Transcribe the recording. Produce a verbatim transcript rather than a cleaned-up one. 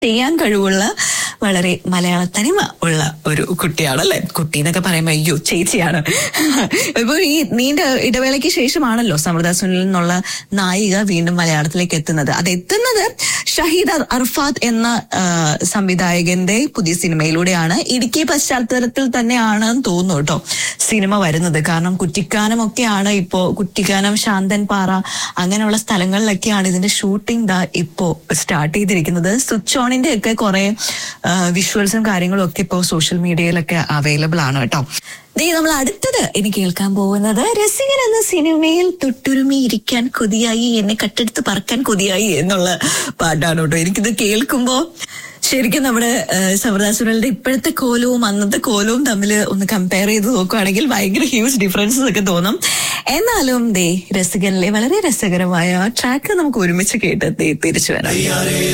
ചെയ്യാൻ കഴിവുള്ള വളരെ മലയാള തനിമ ഉള്ള ഒരു കുട്ടിയാണല്ലേ. കുട്ടി എന്നൊക്കെ പറയുമ്പോ അയ്യോ ചേച്ചിയാണ്. ഇപ്പൊ ഈ നീണ്ട ഇടവേളയ്ക്ക് ശേഷമാണല്ലോ സമൃദ്ധ സുനിൽ എന്നുള്ള നായിക വീണ്ടും മലയാളത്തിലേക്ക് എത്തുന്നത്. അത് എത്തുന്നത് ഷഹീദ് അർഫാത്ത് എന്ന സംവിധായകന്റെ പുതിയ സിനിമയിലൂടെയാണ്. ഇടുക്കി പശ്ചാത്തലത്തിൽ തന്നെയാണെന്ന് തോന്നുന്നു കേട്ടോ സിനിമ വരുന്നത്. കാരണം കുറ്റിക്കാനമൊക്കെയാണ് ഇപ്പോ, കുറ്റിക്കാനം, ശാന്തൻ പാറ അങ്ങനെയുള്ള സ്ഥലങ്ങളിലൊക്കെയാണ് ഇതിന്റെ ഷൂട്ടിംഗ് ദാ ഇപ്പോ സ്റ്റാർട്ട് ചെയ്തിരിക്കുന്നത്. സ്വിച്ച് ഓണിന്റെ ഒക്കെ കുറെ വിഷ്വൽസും കാര്യങ്ങളും ഒക്കെ ഇപ്പോൾ സോഷ്യൽ മീഡിയയിലൊക്കെ അവൈലബിൾ ആണ് കേട്ടോ. ദേ നമ്മൾ അടുത്തത് ഇനി കേൾക്കാൻ പോകുന്നത് രസികൻ എന്ന സിനിമയിൽ തൊട്ടുരുമി ഇരിക്കാൻ കൊതിയായി, എന്നെ കട്ടെടുത്ത് പറക്കാൻ കൊതിയായി എന്നുള്ള പാട്ടാണ് കേട്ടോ. എനിക്കിത് കേൾക്കുമ്പോ ശരിക്കും നമ്മുടെ സമൃദ്ധ സുനിലിന്റെ ഇപ്പോഴത്തെ കോലവും അന്നത്തെ കോലവും തമ്മിൽ ഒന്ന് കമ്പയർ ചെയ്ത് നോക്കുകയാണെങ്കിൽ ഭയങ്കര ഹ്യൂജ് ഡിഫറൻസസ് ഒക്കെ തോന്നും. എന്നാലും ദേ രസികനിലെ വളരെ രസകരമായ ട്രാക്ക് നമുക്ക് ഒരുമിച്ച് കേട്ട് തിരിച്ചു വരാം.